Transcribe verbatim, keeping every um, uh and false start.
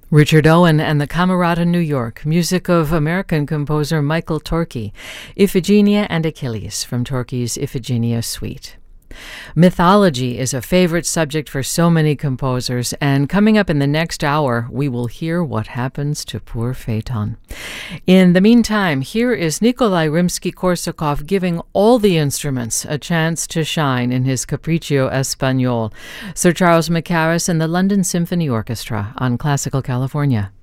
Richard Owen and the Camerata New York, music of American composer Michael Torke, Iphigenia and Achilles from Torke's Iphigenia Suite. Mythology is a favorite subject for so many composers, and coming up in the next hour, we will hear what happens to poor Phaeton. In the meantime, here is Nikolai Rimsky-Korsakov giving all the instruments a chance to shine in his Capriccio Espagnol. Sir Charles Mackerras and the London Symphony Orchestra on Classical California.